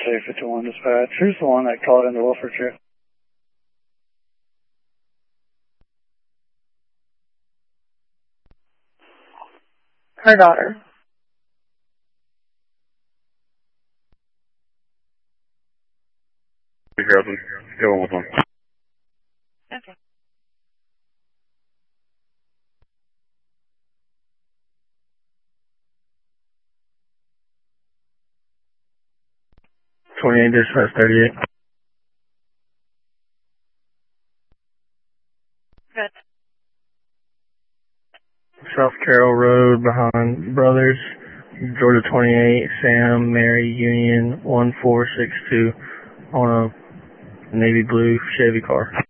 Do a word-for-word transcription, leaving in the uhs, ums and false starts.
two fifty-one dispatch. Who's the one that called into Wolfordshire? Her daughter. Carrollton, go on with one. Okay. twenty-eight dispatch thirty-eight. Good. South Carroll Road behind Brothers, Georgia twenty-eight, Sam, Mary, Union, one four six two on a navy blue Chevy car.